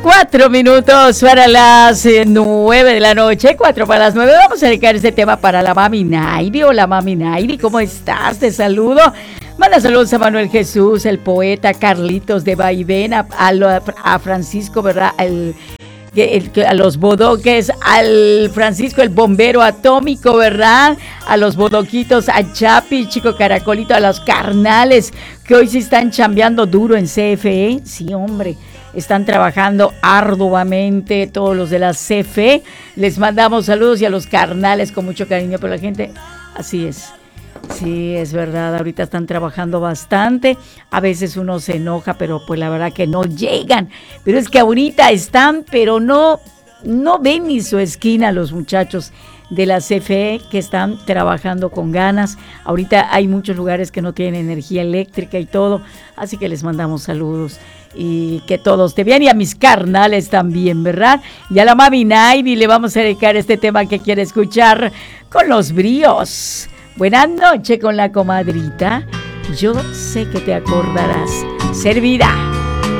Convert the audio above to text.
4 minutos para las 9 de la noche, 4 para las 9. Vamos a dedicar este tema para la mami Nairi. Hola mami Nairi, ¿cómo estás? Te saludo. Manda saludos a Manuel Jesús, el poeta, Carlitos de Vaivén, a Francisco, ¿verdad? A los bodoques, al Francisco el bombero atómico, ¿verdad? A los bodoquitos, a Chapi, Chico Caracolito, a los carnales que hoy sí están chambeando duro en CFE. Sí, hombre, están trabajando arduamente todos los de la CFE. Les mandamos saludos y a los carnales con mucho cariño, pero la gente, así es. Sí, es verdad, ahorita están trabajando bastante, a veces uno se enoja, pero pues la verdad que no llegan, pero es que ahorita están, pero no ven ni su esquina los muchachos de la CFE que están trabajando con ganas. Ahorita hay muchos lugares que no tienen energía eléctrica y todo, así que les mandamos saludos y que todos te vean, y a mis carnales también, ¿verdad? Y a la mami Nairi le vamos a dedicar este tema que quiere escuchar con los bríos. Buenas noches con la comadrita. Yo sé que te acordarás. Servirá.